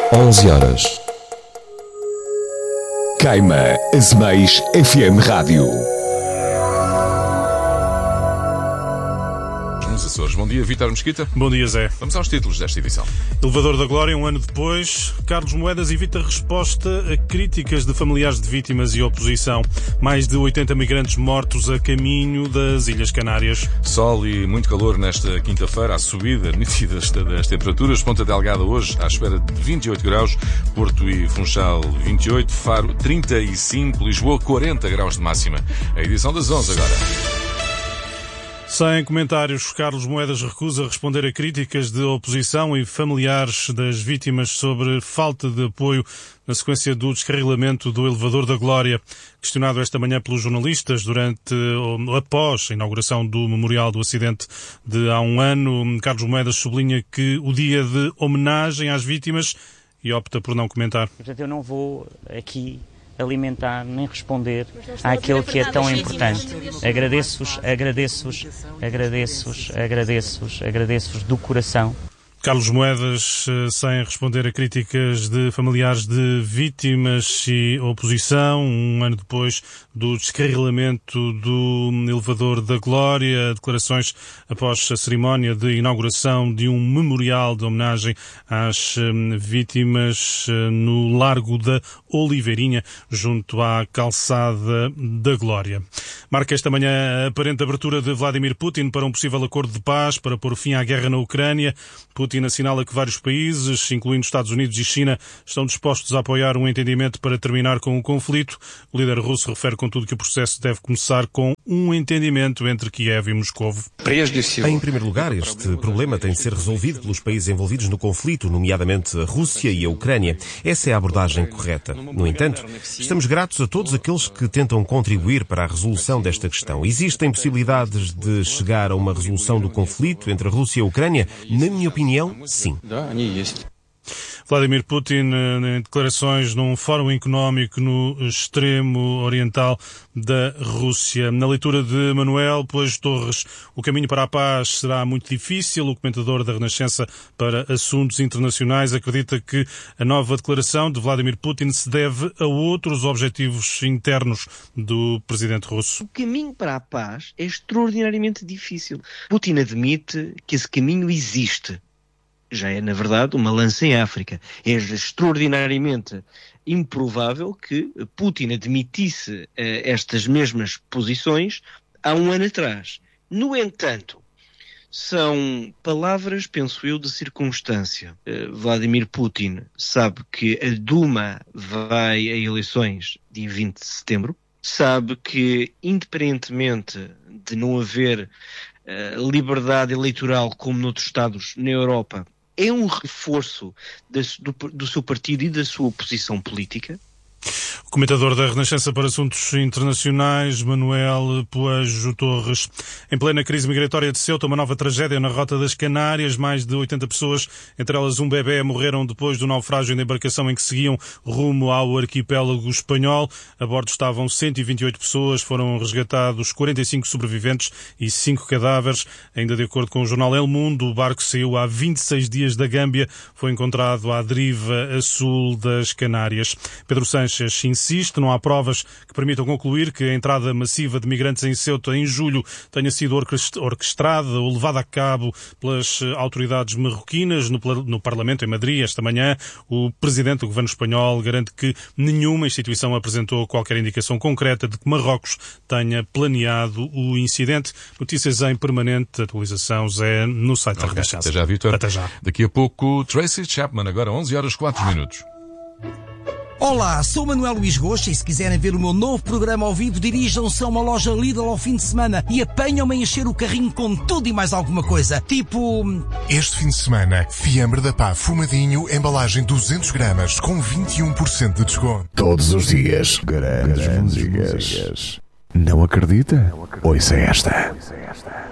11 horas. Queima Azeméis FM Rádio. Nos Açores. Bom dia, Vítor Mesquita. Bom dia, Zé. Vamos aos títulos desta edição. Elevador da Glória, um ano depois, Carlos Moedas evita resposta a críticas de familiares de vítimas e oposição. Mais de 80 migrantes mortos a caminho das Ilhas Canárias. Sol e muito calor nesta quinta-feira, à subida nítida das temperaturas. Ponta Delgada hoje à espera de 28 graus, Porto e Funchal 28, Faro 35, Lisboa 40 graus de máxima. A edição das 11 agora. Sem comentários, Carlos Moedas recusa responder a críticas de oposição e familiares das vítimas sobre falta de apoio na sequência do descarrilamento do Elevador da Glória. Questionado esta manhã pelos jornalistas após a inauguração do memorial do acidente de há um ano, Carlos Moedas sublinha que o dia de homenagem às vítimas e opta por não comentar. Portanto, eu não vou aqui alimentar nem responder àquilo que é tão importante. Agradeço-vos do coração. Carlos Moedas, sem responder a críticas de familiares de vítimas e oposição, um ano depois do descarrilamento do Elevador da Glória, declarações após a cerimónia de inauguração de um memorial de homenagem às vítimas no Largo da Oliveirinha, junto à Calçada da Glória. Marca esta manhã a aparente abertura de Vladimir Putin para um possível acordo de paz para pôr fim à guerra na Ucrânia. Putin assinala que vários países, incluindo Estados Unidos e China, estão dispostos a apoiar um entendimento para terminar com o conflito. O líder russo refere, contudo, que o processo deve começar com um entendimento entre Kiev e Moscovo. Em primeiro lugar, este problema tem de ser resolvido pelos países envolvidos no conflito, nomeadamente a Rússia e a Ucrânia. Essa é a abordagem correta. No entanto, estamos gratos a todos aqueles que tentam contribuir para a resolução desta questão. Existem possibilidades de chegar a uma resolução do conflito entre a Rússia e a Ucrânia? Na minha opinião, sim. Vladimir Putin, em declarações num fórum económico no extremo oriental da Rússia. Na leitura de Manuel Poas Torres, o caminho para a paz será muito difícil. O comentador da Renascença para Assuntos Internacionais acredita que a nova declaração de Vladimir Putin se deve a outros objetivos internos do presidente russo. O caminho para a paz é extraordinariamente difícil. Putin admite que esse caminho existe. Já é, na verdade, uma lança em África. É extraordinariamente improvável que Putin admitisse estas mesmas posições há um ano atrás. No entanto, são palavras, penso eu, de circunstância. Vladimir Putin sabe que a Duma vai a eleições dia 20 de setembro, sabe que, independentemente de não haver liberdade eleitoral como noutros Estados na Europa, é um reforço do seu partido e da sua posição política. O comentador da Renascença para Assuntos Internacionais, Manuel Poas Torres. Em plena crise migratória de Ceuta, uma nova tragédia na Rota das Canárias. Mais de 80 pessoas, entre elas um bebê, morreram depois do naufrágio da embarcação em que seguiam rumo ao arquipélago espanhol. A bordo estavam 128 pessoas, foram resgatados 45 sobreviventes e 5 cadáveres. Ainda de acordo com o jornal El Mundo, o barco saiu há 26 dias da Gâmbia, foi encontrado à deriva a sul das Canárias. Pedro Sanches insiste, não há provas que permitam concluir que a entrada massiva de migrantes em Ceuta em julho tenha sido orquestrada ou levada a cabo pelas autoridades marroquinas. No Parlamento, em Madrid, esta manhã, o presidente do governo espanhol garante que nenhuma instituição apresentou qualquer indicação concreta de que Marrocos tenha planeado o incidente. Notícias em permanente atualização, Zé, no site da Renascença. Até já, Vítor. Até já. Daqui a pouco, Tracy Chapman, agora 11 horas 4 minutos. Olá, sou Manuel Luís Goxa e se quiserem ver o meu novo programa ao vivo, dirijam-se a uma loja Lidl ao fim de semana e apanham-me a encher o carrinho com tudo e mais alguma coisa. Tipo... Este fim de semana, fiambre da pá fumadinho, embalagem 200 gramas com 21% de desconto. Todos os dias, grandes músicas. Não acredita? Ouça esta.